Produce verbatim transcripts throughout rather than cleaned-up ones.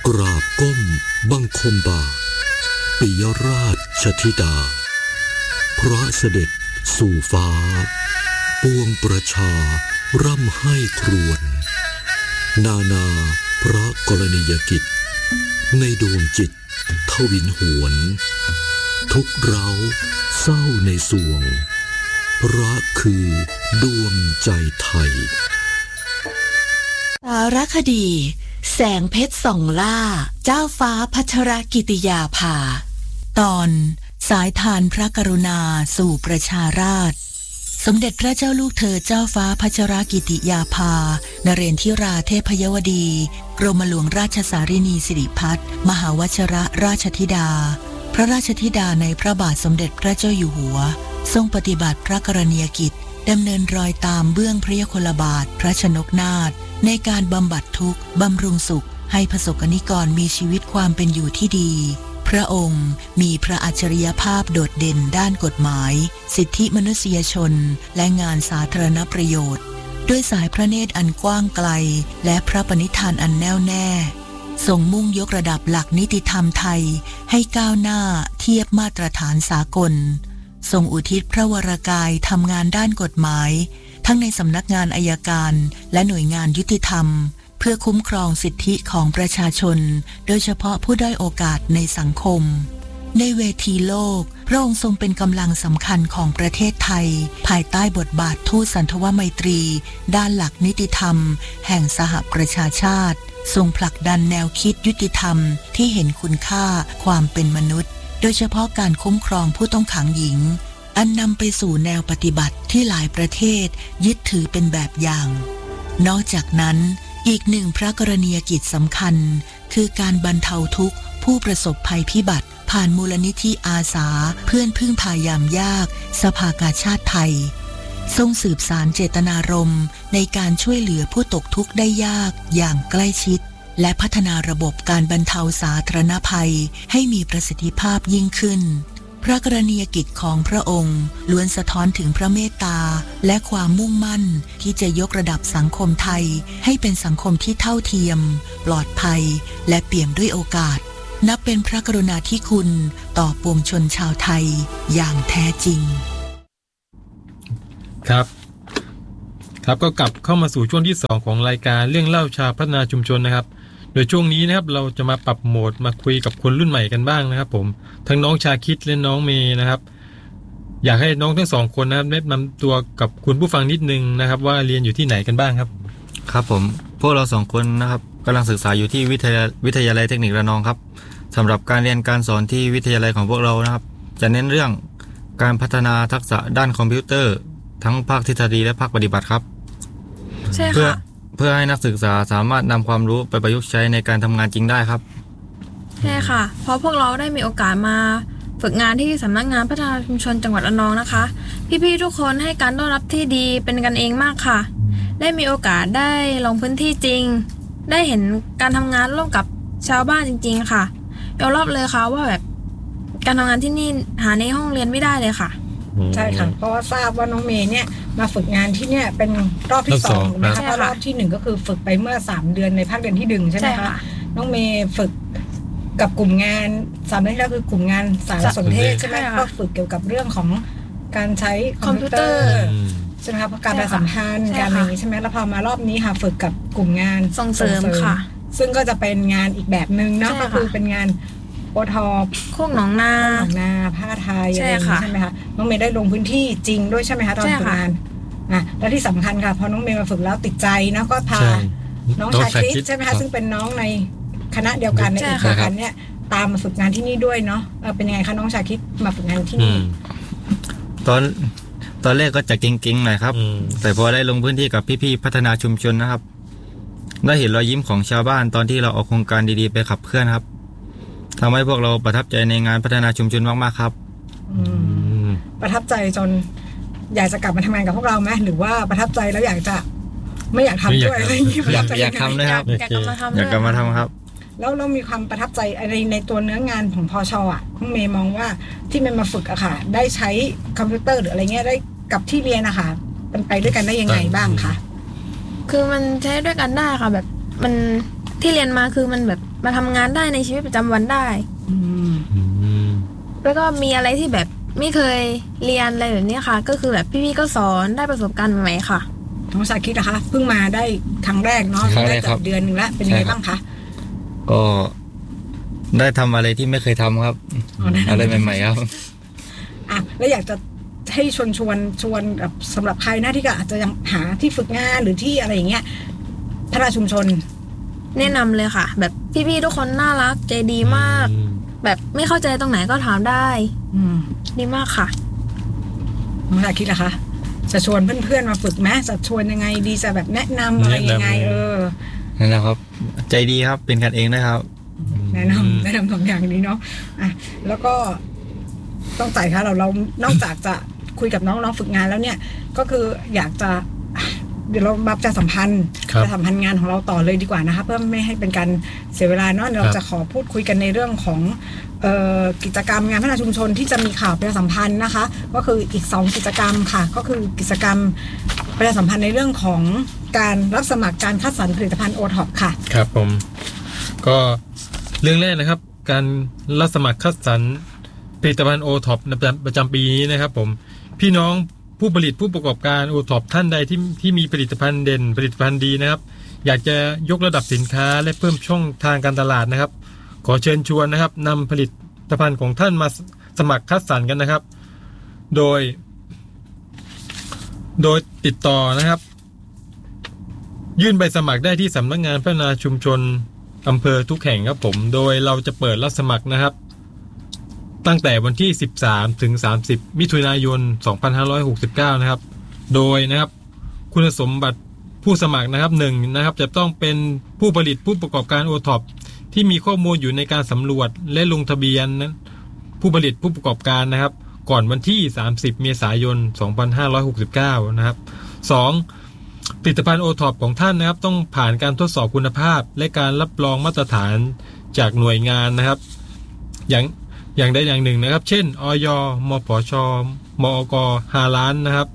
กราบก้มบังคมบาทปิยราชธิดาพระเสด็จสู่ฟ้าปวงประชาร่ำไห้ครวญนานาพระกรณียกิจในดวงจิตทวินหวนทุกเร้าเศร้าในสวงพระคือดวงใจไทยสารคดีแสงเพชรส่องล่าเจ้าฟ้าพัชรกิติยาภาตอนสายทานพระกรุณาสู่ประชาราษฎร์สมเด็จพระเจ้าลูกเธอเจ้าฟ้าพัชรกิติยาภานเรนทิราเทพยวดีกรมหลวงราชสารินีสิริพัฒน์มหาวชิรราชธิดาพระราชธิดาในพระบาทสมเด็จพระเจ้าอยู่หัวทรงปฏิบัติพระกรณียกิจดำเนินรอยตามเบื้องพระยุคลบาทพระชนกนาถในการบำบัดทุกข์บำรุงสุขให้ประสบกนิกรมีชีวิตความเป็นอยู่ที่ดีพระองค์มีพระอัจฉริยภาพโดดเด่นด้านกฎหมายสิทธิมนุษยชนและงานสาธารณประโยชน์ด้วยสายพระเนตรอันกว้างไกลและพระปณิธานอันแน่วแน่ทรงมุ่งยกระดับหลักนิติธรรมไทยให้ก้าวหน้าเทียบมาตรฐานสากลทรงอุทิศพระวรกายทำงานด้านกฎหมายทั้งในสำนักงานอัยการและหน่วยงานยุติธรรมเพื่อคุ้มครองสิทธิของประชาชนโดยเฉพาะผู้ด้อยโอกาสในสังคมในเวทีโลกพระองค์ทรงเป็นกำลังสำคัญของประเทศไทยภายใต้บทบาททูตสันทวไมตรีด้านหลักนิติธรรมแห่งสหประชาชาติทรงผลักดันแนวคิดยุติธรรมที่เห็นคุณค่าความเป็นมนุษย์โดยเฉพาะการคุ้มครองผู้ต้องขังหญิงอันนำไปสู่แนวปฏิบัติที่หลายประเทศยึดถือเป็นแบบอย่างนอกจากนั้นอีกหนึ่งพระกรณียกิจสำคัญคือการบรรเทาทุกข์ผู้ประสบภัยพิบัติผ่านมูลนิธิอาสาเพื่อนพึ่งพายามยากสภากาชาติไทยทรงสืบสานเจตนารมณ์ในการช่วยเหลือผู้ตกทุกข์ได้ยากอย่างใกล้ชิดและพัฒนาระบบการบรรเทาสาธารณภัยให้มีประสิทธิภาพยิ่งขึ้นพระกรณียกิจของพระองค์ล้วนสะท้อนถึงพระเมตตาและความมุ่งมั่นที่จะยกระดับสังคมไทยให้เป็นสังคมที่เท่าเทียมปลอดภัยและเปี่ยมด้วยโอกาสนับเป็นพระกรุณาธิคุณต่อปวงชนชาวไทยอย่างแท้จริงครับครับก็กลับเข้ามาสู่ช่วงที่สองของรายการเรื่องเล่าชาวพัฒนาชุมชนนะครับโดยช่วงนี้นะครับเราจะมาปรับโหมดมาคุยกับคนรุ่นใหม่กันบ้างนะครับผมทั้งน้องชาคิดและน้องเมย์นะครับอยากให้น้องทั้งสองคนนะครับแนะนำตัวกับคุณผู้ฟังนิดนึงนะครับว่าเรียนอยู่ที่ไหนกันบ้างครับครับผมพวกเราสองคนนะครับกำลังศึกษาอยู่ที่วิทยาวิทยาลัยเทคนิคระนองครับสำหรับการเรียนการสอนที่วิทยาลัยของพวกเรานะครับจะเน้นเรื่องการพัฒนาทักษะด้านคอมพิวเตอร์ทั้งภาคทฤษฎีและภาคปฏิบัติครับใช่ค่ะเพื่อให้นักศึกษาสามารถนำความรู้ไปประยุกต์ใช้ในการทำงานจริงได้ครับใช่ค่ะเพราะพวกเราได้มีโอกาสมาฝึกงานที่สำนักงานพัฒนาชุมชนจังหวัดระนองนะคะพี่ๆทุกคนให้การต้อนรับที่ดีเป็นกันเองมากค่ะได้มีโอกาสได้ลงพื้นที่จริงได้เห็นการทำงานร่วมกับชาวบ้านจริงๆค่ะยอมรับเลยค่ะว่าแบบการทำงานที่นี่หาในห้องเรียนไม่ได้เลยค่ะใช่ค่ะเพราะว่าทราบว่าน้องเมย์เนี่ยมาฝึกงานที่เนี่ยเป็นรอบที่สองนะคะเพราะรอบที่หนึ่งก็คือฝึกไปเมื่อสามเดือนในภาคเรียนที่หนึ่งใช่ไหมคะน้องเมย์ฝึกกับกลุ่มงานสามเดือนที่แล้วคือกลุ่มงานสารสนเทศใช่ไหมก็ฝึกเกี่ยวกับเรื่องของการใช้คอมพิวเตอร์ใช่ไหมคะการประสานสัมพันธ์การอะไรอย่างนี้ใช่ไหมแล้วพอมารอบนี้ค่ะฝึกกับกลุ่มงานส่งเสริมค่ะซึ่งก็จะเป็นงานอีกแบบนึงเนาะก็คือเป็นงานโอทอปโคกหนองนาหนองนาผ้าไทยอะไรอย่างนี้ใช่ไหมคะน้องเมย์ได้ลงพื้นที่จริงด้วยใช่ไหมคะตอนฝึกงานอ่ะและที่สำคัญค่ะพอน้องเมย์มาฝึกแล้วติดใจนะก็พาน้องชาคิดใช่ไหมคะซึ่งเป็นน้องในคณะเดียวกันในอีกคณะเนี่ยตามมาฝึกงานที่นี่ด้วยเนาะเป็นยังไงคะน้องชาคิดมาฝึกงานที่นี่ตอนตอนแรกก็จะเก่งๆหน่อยครับแต่พอได้ลงพื้นที่กับพี่ๆพัฒนาชุมชนนะครับได้เห็นรอยยิ้มของชาวบ้านตอนที่เราออกโครงการดีๆไปขับเคลื่อนครับทำให้พวกเราประทับใจในงานพัฒนาชุมชนมากๆครับประทับใจจนอยากจะกลับมาทำงานกับพวกเราไหมหรือว่าประทับใจแล้วอยากจะไม่อยากทำด้วยอะไรอย่างนี้อยากอยากทำนะครับอยากกลับมาทำอยากกลับมาทำครับแล้วเรามีความประทับใจอะไรในตัวเนื้องานของพช.อ่ะคุณเมย์มองว่าที่มันมาฝึกอะค่ะได้ใช้คอมพิวเตอร์หรืออะไรเงี้ยได้กับที่เรียนอะค่ะมันไปด้วยกันได้ยังไงบ้างคะคือมันใช้ด้วยกันได้ค่ะแบบมันที่เรียนมาคือมันแบบมาทำงานได้ในชีวิตประจำวันได้อืมอืมแล้วก็มีอะไรที่แบบไม่เคยเรียนอะไรแบบนี้ค่ะ ก็คือแบบพี่ๆก็สอนได้ประสบการณ์ใหม่ๆค่ะน้องชาคิดนะคะเพิ่งมาได้ครั้งแรกเนาะครั้งแรได้กเกืครัอบบ เดือนหนึ่งแล้วเป็นยังไงบ้างคะก็ได้ทำอะไรที่ไม่เคยทำครับอ๋อได้อะไรใหม่ๆครับอ่ะแล้วอยากจะให้ชวนชวนชวนแบบสำหรับใครหน้าที่ก็อาจจะยังหาที่ฝึกงานหรือที่อะไรอย่างเงี้ยพัฒนาชุมชนแนะนำเลยค่ะ แบบพี่ๆทุกคนน่ารักใจดีมากอืมแบบไม่เข้าใจตรงไหนก็ถามได้อืมดีมากค่ะน้องชาคิดนะคะจะชวนเพื่อนๆมาฝึกไหมจะชวนยังไงดีจะแบบแนะนำอะไรยังไงแนะนำเออนั่นแหละครับ ใจดีครับเป็นกันเองนะครับแนะนำแนะนำสองอย่างนี้เนาะอ่ะแล้วก็ต้องจ่ายค่ะเราเรานอกจากจะคุยกับน้องๆฝึกงานแล้วเนี่ย ก็คืออยากจะเดี๋ยวเรามาประชาสัมพันธ์ครับประชาสัมพันธ์งานของเราต่อเลยดีกว่านะคะเพื่อไม่ให้เป็นการเสียเวลาเนาะเราจะขอพูดคุยกันในเรื่องของเอ่อกิจกรรมงานพัฒนาชุมชนที่จะมีข่าวประชาสัมพันธ์นะคะ ก็คืออีกสองกิจกรรมค่ะ ก็คือกิจกรรมประชาสัมพันธ์ในเรื่องของการรับสมัครการคัดสรรผลิตภัณฑ์โอท็อปค่ะครับผมก็เรื่องแรกนะครับ การรับสมัครคัดสรรผลิตภัณฑ์โอท็อปประจำปีนี้นะครับผมพี่น้องผู้ผลิตผู้ประกอบการโอท็อปท่านใดที่ที่มีผลิตภัณฑ์เด่นผลิตภัณฑ์ดีนะครับอยากจะยกระดับสินค้าและเพิ่มช่องทางการตลาดนะครับขอเชิญชวนนะครับนำผลิตภัณฑ์ของท่านมาสมัครคัดสรรกันนะครับโดยโดยติดต่อนะครับยื่นใบสมัครได้ที่สำนักงานพัฒนาชุมชนอำเภอทุกแห่งครับผมโดยเราจะเปิดรับสมัครนะครับตั้งแต่วันที่สิบสามถึงสามสิบมิถุนายนสองพันห้าร้อยหกสิบเก้านะครับโดยนะครับคุณสมบัติผู้สมัครนะครับหนึ่งนะครับจะต้องเป็นผู้ผลิตผู้ประกอบการโอท็อปที่มีข้อมูลอยู่ในการสำรวจและลงทะเบียนนั้นผู้ผลิตผู้ประกอบการนะครับก่อนวันที่สามสิบเมษายนสองพันห้าร้อยหกสิบเก้านะครับสองผลิตภัณฑ์โอท็อปของท่านนะครับต้องผ่านการทดสอบคุณภาพและการรับรองมาตรฐานจากหน่วยงานนะครับอย่างอย่างใดอย่างหนึ่งนะครับเช่นอย มผช มอก ห้าล้านนะครับ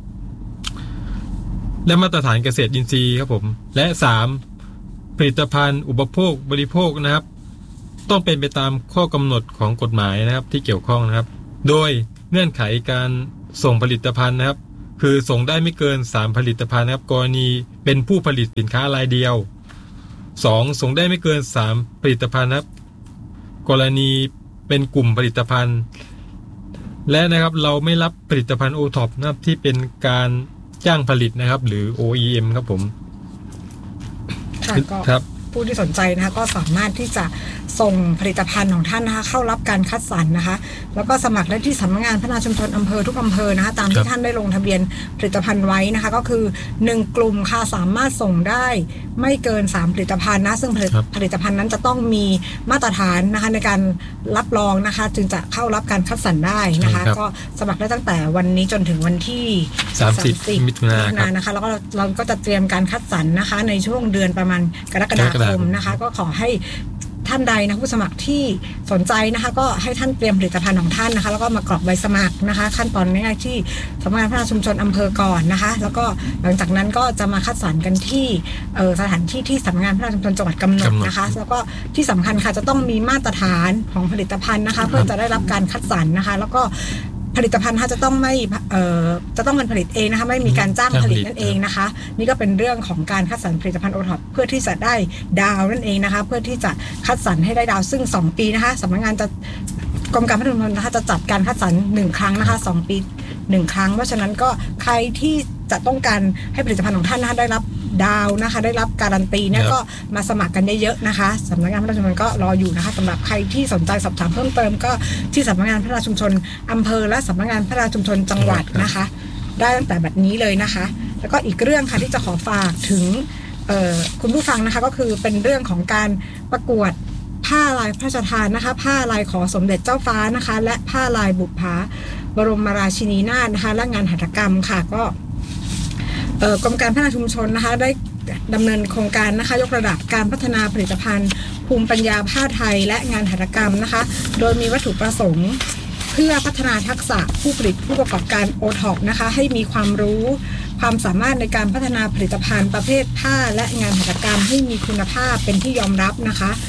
และมาตรฐานเกษตรอินทรีย์ครับผมและสามผลิตภัณฑ์อุปโภคบริโภคนะครับต้องเป็นไปตามข้อกำหนดของกฎหมายนะครับที่เกี่ยวข้องนะครับโดยเงื่อนไขการส่งผลิตภัณฑ์นะครับคือส่งได้ไม่เกินสามผลิตภัณฑ์นะครับกรณีเป็นผู้ผลิตสินค้ารายเดียวสองส่งได้ไม่เกินสามผลิตภัณฑ์นะครับกรณีเป็นกลุ่มผลิตภัณฑ์และนะครับเราไม่รับผลิตภัณฑ์ โอ ท็อป นะครับที่เป็นการจ้างผลิตนะครับหรือ โอ อี เอ็ม ครับผมค่ะก็ครับผู้ที่สนใจนะคะก็สามารถที่จะส่งผลิตภัณฑ์ของท่านนะคะเข้ารับการคัดสรรนะคะแล้วก็สมัครได้ที่สำนักงานพัฒนาชุมชนอำเภอทุกอำเภอนะคะตามที่ท่านได้ลงทะเบียนผลิตภัณฑ์ไว้นะคะก็คือหนึ่งกลุ่มค่ะสามารถส่งได้ไม่เกินสามผลิตภัณฑ์นะซึ่งผลิตผลิตภัณฑ์นั้นจะต้องมีมาตรฐานนะคะในการรับรองนะคะจึงจะเข้ารับการคัดสรรได้นะคะก็สมัครได้ตั้งแต่วันนี้จนถึงวันที่สามสิบมิถุนายนนะคะแล้วก็เราก็จะเตรียมการคัดสรรนะคะในช่วงเดือนประมาณกรกฎาคมนะคะก็ขอให้ท่านใดนะผู้สมัครที่สนใจนะคะก็ให้ท่านเตรียมผลิตภัณฑ์ของท่านนะคะแล้วก็มากรอกใบสมัครนะคะขั้นตอนง่ายๆที่สำนักงานพัฒนาชุมชนอำเภอก่อนนะคะแล้วก็หลังจากนั้นก็จะมาคัดสรรกันที่สถานที่ที่สำนักงานพัฒนาชุมชนจังหวัดกำหนดนะคะแล้วก็ที่สำคัญค่ะจะต้องมีมาตรฐานของผลิตภัณฑ์นะคะเพื่อจะได้รับการคัดสรรนะคะแล้วก็ผลิตภัณฑ์จะต้องไม่เอ่อจะต้องเป็นผลิตเองนะคะไม่มีการจ้างผลิตนั่นเองนะคะนี่ก็เป็นเรื่องของการคัดสรรผลิตภัณฑ์โอท็อปเพื่อที่จะได้ดาวนั่นเองนะคะเพื่อที่จะคัดสรรให้ได้ดาวซึ่งสองปีนะคะสำนักงานจะกรมการพัฒนาชุมชนนะคะจะจัดการคัดสรรหนึ่งครั้งนะคะสองปีหนึ่งครั้งเพราะฉะนั้นก็ใครที่จะต้องการให้ผลิตภัณฑ์ของท่านนะคะได้รับดาวนะคะได้รับการันตีเนี่ยก็มาสมัครกันเยอะๆนะคะสำนักงานพัฒนาชุมชนก็รออยู่นะคะสำหรับใครที่สนใจสอบถามเพิ่มเติมก็ที่สำนักงานพัฒนาชุมชนอำเภอและสำนักงานพัฒนาชุมชนจังหวัดนะคะได้ตั้งแต่บัดนี้เลยนะคะแล้วก็อีกเรื่องค่ะที่จะขอฝากถึงคุณผู้ฟังนะคะก็คือเป็นเรื่องของการประกวดผ้าลายพระราชทานนะคะผ้าลายขอสมเด็จเจ้าฟ้านะคะและผ้าลายบุปผาบรมราชินีนาถนะคะและงานหัตถกรรมค่ะก็กรมการพัฒนาชุมชนนะคะได้ดำเนินโครงการนะคะยกระดับการพัฒนาผลิตภัณฑ์ภูมิปัญญาผ้าไทยและงานหัตถกรรมนะคะโดยมีวัตถุประสงค์เพื่อพัฒนาทักษะผู้ผลิตผู้ประกอบการ โอ ท็อป นะคะให้มีความรู้ความสามารถในการพัฒนาผลิตภัณฑ์ประเภทผ้าและงานหัตถกรรมให้มีคุณภาพเป็นที่ยอมรับนะคะ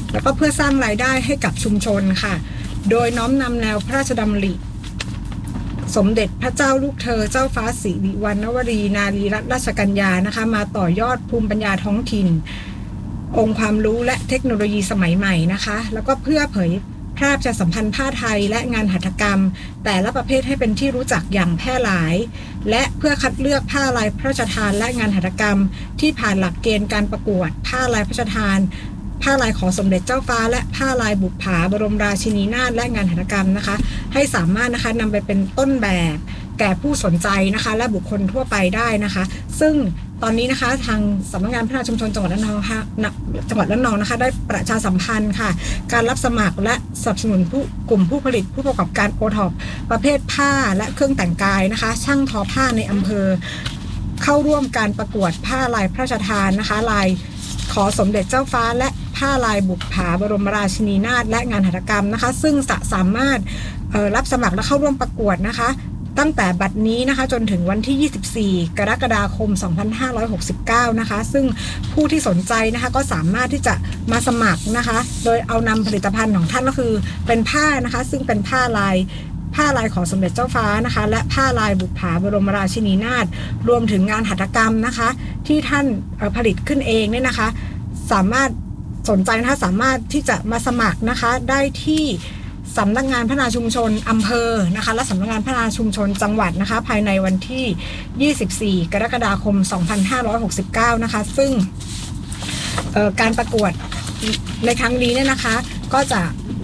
แล้วก็เพื่อสร้างรายได้ให้กับชุมชนค่ะโดยน้อมนำแนวพระราชดำริสมเด็จพระเจ้าลูกเธอเจ้าฟ้าสิริวัณณวรีนารีรัตนราชกัญญานะคะมาต่อยอดภูมิปัญญาท้องถิ่นองค์ความรู้และเทคโนโลยีสมัยใหม่นะคะแล้วก็เพื่อเผยแพร่ประชาสัมพันธ์ผ้าไทยและงานหัตถกรรมแต่ละประเภทให้เป็นที่รู้จักอย่างแพร่หลายและเพื่อคัดเลือกผ้าลายพระราชทานและงานหัตถกรรมที่ผ่านหลักเกณฑ์การประกวดผ้าลายพระราชทานผ้าลายขอสมเด็จเจ้าฟ้าและผ้าลายบุปผาบรมราชินีนาถและงานหัตถกรรมนะคะให้สามารถนะคะนำไปเป็นต้นแบบแก่ผู้สนใจนะคะและบุคคลทั่วไปได้นะคะซึ่งตอนนี้นะคะทางสำนักงานพัฒนาชุมชนจังหวัดระนองค่ะจังหวัดระนองนะคะได้ประชาสัมพันธ์ค่ะการรับสมัครและสนับสนุนผู้กลุ่มผู้ผลิตผู้ประกอบการโอท็อปประเภทผ้าและเครื่องแต่งกายนะคะช่างทอผ้าในอำเภอเข้าร่วมการประกวดผ้าลายพระราชทานนะคะลายขอสมเด็จเจ้าฟ้าและผ้าลายบุปผาบรมราชินีนาถและงานหัตถกรรมนะคะซึ่งสามารถรับสมัครและเข้าร่วมประกวดนะคะตั้งแต่บัดนี้นะคะจนถึงวันที่ยี่สิบสี่กรกฎาคมสองพันห้าร้อยหกสิบเก้านะคะซึ่งผู้ที่สนใจนะคะก็สามารถที่จะมาสมัครนะคะโดยเอานำผลิตภัณฑ์ของท่านก็คือเป็นผ้านะคะซึ่งเป็นผ้าลายผ้าลายของสมเด็จเจ้าฟ้านะคะและผ้าลายบุปผาบรมราชินีนาถรวมถึงงานหัตถกรรมนะคะที่ท่านผลิตขึ้นเองเนี่ยนะคะสามารถสนใจนะคะสามารถที่จะมาสมัครนะคะได้ที่สำนักงานพัฒนาชุมชนอำเภอนะคะและสำนักงานพัฒนาชุมชนจังหวัดนะคะภายในวันที่ยี่สิบสี่กรกฎาคมสองพันห้าร้อยหกสิบเก้านะคะซึ่งการประกวดในครั้งนี้เนี่ยนะคะก็จะ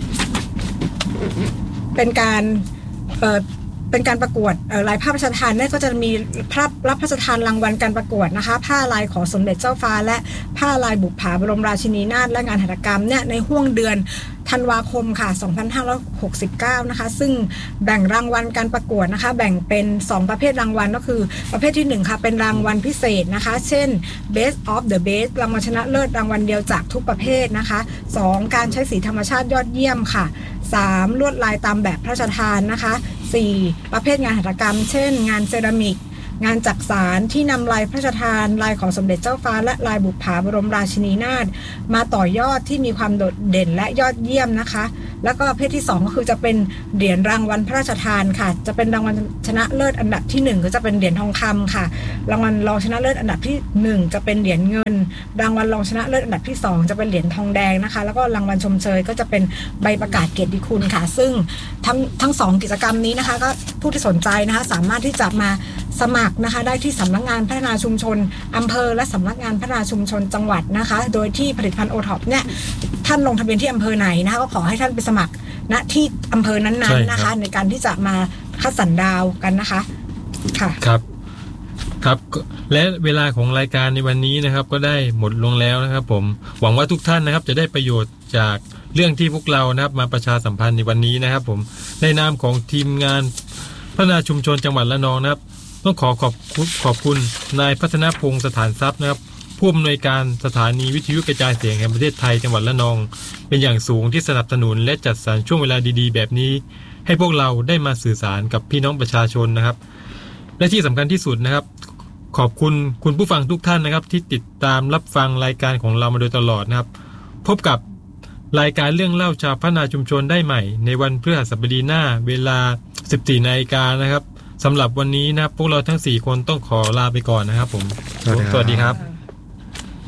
เป็นการเป็นการประกวดลายผ้าพระราชทานเนี่ยก็จะมีรับรับพระราชทานรางวัลการประกวดนะคะผ้าลายขอสมเด็จเจ้าฟ้าและผ้าลายบุปผาบรมราชินีนาถและงานหัตถกรรมเนี่ยในห้วงเดือนธันวาคมค่ะสองพันห้าร้อยหกสิบเก้านะคะซึ่งแบ่งรางวัลการประกวดนะคะแบ่งเป็นสองประเภทรางวัลก็คือประเภทที่หนึ่งค่ะเป็นรางวัลพิเศษนะคะเช่น Best of the Best รางวัลชนะเลิศรางวัลเดียวจากทุกประเภทนะคะสองการใช้สีธรรมชาติยอดเยี่ยมค่ะสามลวดลายตามแบบพระราชทานนะคะสี่ประเภทงานหัตถกรรมเช่นงานเซรามิกงานจักสานที่นำลายพระราชทานลายของสมเด็จเจ้าฟ้าและลายบุปผาบรมราชินีนาถมาต่อยอดที่มีความโดดเด่นและยอดเยี่ยมนะคะแล้วก็ประเภทที่สองก็คือจะเป็นเหรียญรางวัลพระราชทานค่ะจะเป็นรางวัลชนะเลิศอันดับที่หนึ่งก็จะเป็นเหรียญทองคำค่ะรางวัลรองชนะเลิศอันดับที่หนึ่งจะเป็นเหรียญเงินรางวัลรองชนะเลิศอันดับที่สองจะเป็นเหรียญทองแดงนะคะแล้วก็รางวัลชมเชยก็จะเป็นใบประกาศเกียรติคุณค่ะซึ่งทั้งทั้งสองกิจกรรมนี้นะคะก็ผู้ที่สนใจนะคะสามารถที่จะมาสมัครนะคะได้ที่สำนักงานพัฒนาชุมชนอำเภอและสำนักงานพัฒนาชุมชนจังหวัดนะคะโดยที่ผลิตภัณฑ์โอท็อปเนี่ยท่านลงทะเบียนที่อำเภอไหนนะคะก็ขอให้ท่านไปสมัครณที่อำเภอนั้นๆนะคะในการที่จะมาคัดสรรดาวกันนะคะค่ะครับครับและเวลาของรายการในวันนี้นะครับก็ได้หมดลงแล้วนะครับผมหวังว่าทุกท่านนะครับจะได้ประโยชน์จากเรื่องที่พวกเรานะครับมาประชาสัมพันธ์ในวันนี้นะครับผมในนามของทีมงานพัฒนาชุมชนจังหวัดระนองนะครับต้องขอขอบคุณขอบคุณนายพัฒนพงษ์สถานทรัพย์นะครับผู้อำนวยการสถานีวิทยุกระจายเสียงแห่งประเทศไทยจังหวัดระนองเป็นอย่างสูงที่สนับสนุนและจัดสรรช่วงเวลาดีๆแบบนี้ให้พวกเราได้มาสื่อสารกับพี่น้องประชาชนนะครับและที่สำคัญที่สุดนะครับขอบคุณคุณผู้ฟังทุกท่านนะครับที่ติดตามรับฟังรายการของเรามาโดยตลอดนะครับพบกับรายการเรื่องเล่าชาวพัฒนาชุมชนได้ใหม่ในวันพฤหัสบดีหน้าเวลา สิบสี่นาฬิกานะครับสำหรับวันนี้นะพวกเราทั้งสี่คนต้องขอลาไปก่อนนะครับผมสวัสดีครับ